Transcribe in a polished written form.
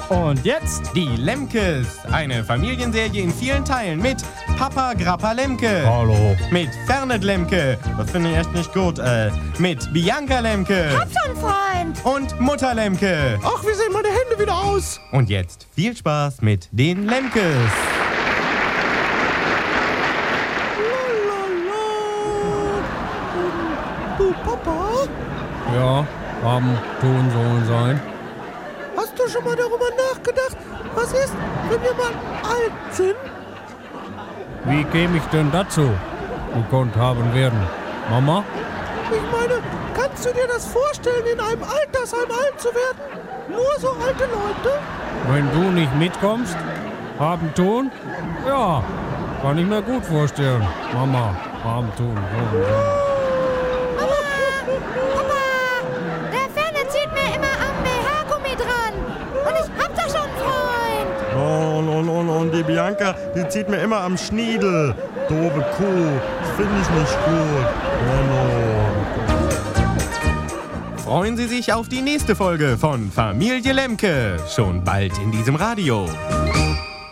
Und jetzt die Lemkes. Eine Familienserie in vielen Teilen mit Papa Grappa Lemke. Hallo. Mit Fernet Lemke. Das finde ich echt nicht gut. Mit Bianca Lemke. Hab schon einen Freund. Und Mutter Lemke. Ach, wie sehen meine Hände wieder aus? Und jetzt viel Spaß mit den Lemkes. Du, Papa, Ja, haben, tun, sollen sein. hast du schon mal darüber nachgedacht, was ist, wenn wir mal alt sind? Wie käme ich denn dazu? Gekonnt haben werden. Mama? Ich meine, kannst du dir das vorstellen, in einem Altersheim alt zu werden? Nur so alte Leute? Wenn du nicht mitkommst? Haben, tun? Ja, kann ich mir gut vorstellen. Mama, haben, tun, sollen sein. Der Ferne zieht mir immer am BH-Gummi dran. Und ich hab doch schon einen Freund. Und die Bianca, die zieht mir immer am Schniedel. Doofe Kuh. Das finde ich nicht gut. Freuen Sie sich auf die nächste Folge von Familie Lemke. Schon bald in diesem Radio.